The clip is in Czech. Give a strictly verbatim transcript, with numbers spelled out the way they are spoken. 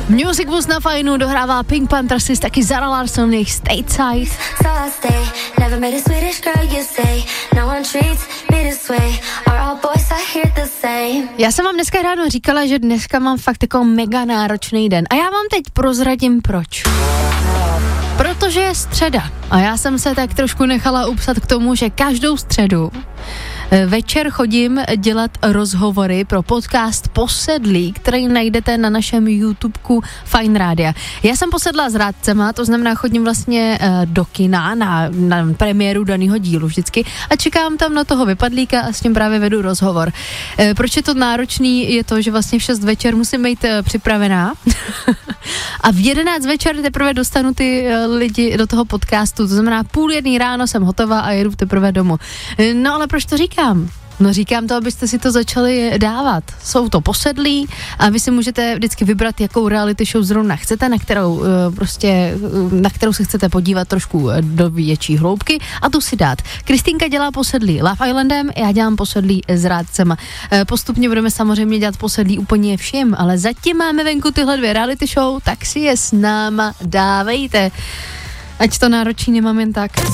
Music Bus na Fajnu dohrává Pink Panthers, taky Zara Larsson, jejich Stateside. Já jsem vám dneska ráno říkala, že dneska mám fakt jako mega náročný den. A já vám teď prozradím proč. Protože je středa a já jsem se tak trošku nechala upsat k tomu, že každou středu večer chodím dělat rozhovory pro podcast Posedlí, který najdete na našem YouTubeku Fajn Rádia. Já jsem posedla s rádcema, to znamená chodím vlastně do kina na, na premiéru daného dílu vždycky a čekám tam na toho vypadlíka a s ním právě vedu rozhovor. Proč je to náročný, je to, že vlastně v šest večer musím být připravená a v jedenáct večer teprve dostanu ty lidi do toho podcastu, to znamená půl jedný ráno jsem hotová a jedu teprve domů. No ale proč to říkám? No říkám to, abyste si to začali dávat. Jsou to Posedlí a vy si můžete vždycky vybrat, jakou reality show zrovna chcete, na kterou prostě, na kterou se chcete podívat trošku do větší hloubky a tu si dát. Kristýnka dělá Posedlí Love Islandem, já dělám Posedlí s rádcema. Postupně budeme samozřejmě dělat Posedlí úplně všem, ale zatím máme venku tyhle dvě reality show, tak si je s náma dávejte. Ať to náročí nemám jen tak.